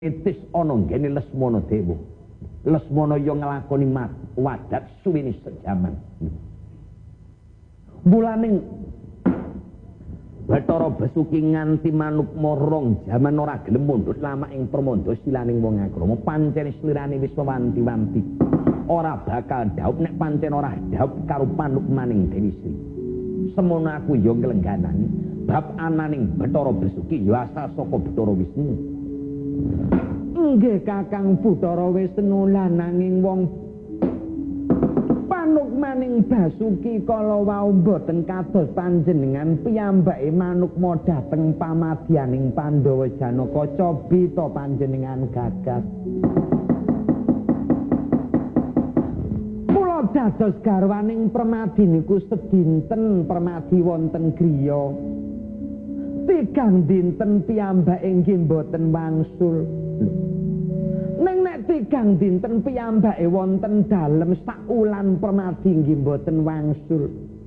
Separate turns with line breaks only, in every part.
Itis ana nggene Lesmana Dewa. Lesmana ya nglakoni wadat suwene sejaman. Mulaning Bathara Basuki nganti Manukma rong jaman ora gelem mundhut lama ing pramandha silaning wong agrama pancen slirane wis wanti-wanti. Ora bakal dhaup nek pancen ora dhaup karo Panukmaning Dewi Sri. Semono aku ya nglengganani bab ananing Bathara Basuki ya asal saka Bathara Wisnu. Nggih Kakang Bathara Wisnu lananging wong Panukmaning Basuki kala wau boten kados panjenengan piyambake Manukma dhateng pamadyaning Pandhawa Janaka cobi to panjenengan gagas. Kula dados garwaning Permadi niku sedinten Permadi wonten griya. Tigang dinten piyambake nggih boten wangsul. Neng nek tigang dinten piyambake wonten dalem sakulan Permadi nggih boten wangsul.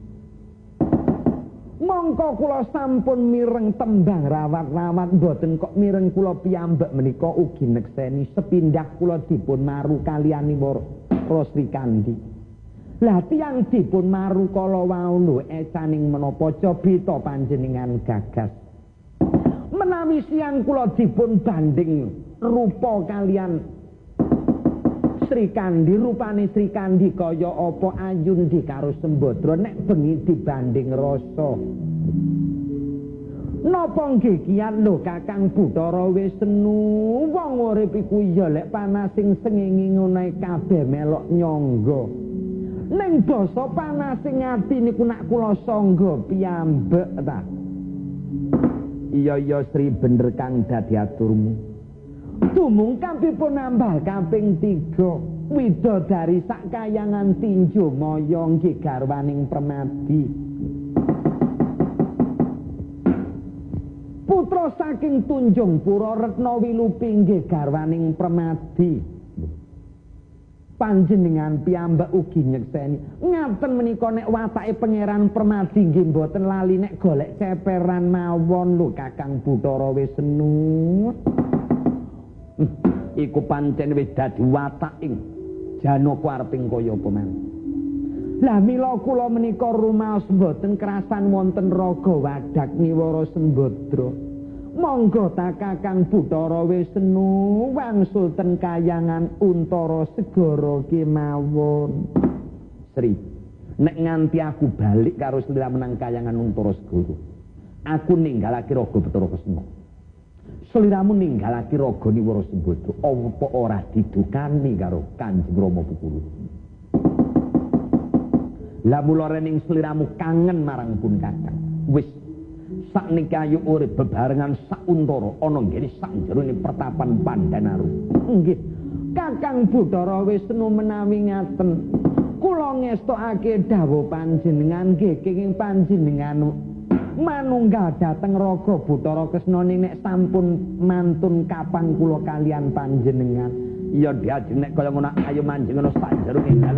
Mongko kula sampun mireng tembang rawat-rawat boten kok mireng kula piyambak menika ugi nekseni sepindah kula dipun maru kaliyanipun Sri Kandi. Lah tiyang dipun maru kala wau lho esaning menapa cobita panjenengan gagas. Menawi siang kula dipun banding rupa kalian Sri Kandi, rupane Sri Kandi kaya apa Ayundi karo Sembadra nek bengi dibanding rasa. Napa nggih kiat lho Kakang Bathara Wisnu, wong urip iku ya lek panasing srengenge ngono kabeh melok nyangga. Ning basa panasing ati niku nak kula sangga piyambak ta. Iya Sri bener kang dadi aturmu. Tumungkap dipun nambah kaping 3 widodari sakayangan tinju maya nggih garwaning Permadi. Putra saking Tunjungpura Retna Wilupi nggih garwaning Permadi. Panjenengan piyambak ugi nyekseni ngaten menika nek watake Pangeran Permadi nggih mboten lali nek golek ceperan mawon lho Kakang Bathara Wisnu. Iku pancen wis dadi wataking Janaka areping kaya apa men. Lah mila kula menika rumaos mboten kerasan wonten raga wadak niwara Sembadra. Monggo ta Kakang Bathara Wisnu wangsul ten kayangan Untara Segara kemawon. Sri, nek nganti aku balik karo sliramu nang kayangan Untara Segara, aku ninggalake raga Bathara Kresna. Sliramu ninggalake raga Niwara Sembadra, apa ora didukani karo Kanjeng Rama Pukulu. Lah mula rening sliramu kangen marang pun Kakang. Wis sakniki ayu urip bebarengan sauntara ana nggene sak jerone pertapan Pandanaru. Nggih, Kakang Bathara Wisnu menawi ngaten, kula ngestokake dawuh panjenengan nggih kenging panjenengan manunggal dhateng raga Bathara Kresna nek sampun mantun kapan kula kalian panjenengan. Ya diajeng nek kaya ngono ayo manjing ana sak jerone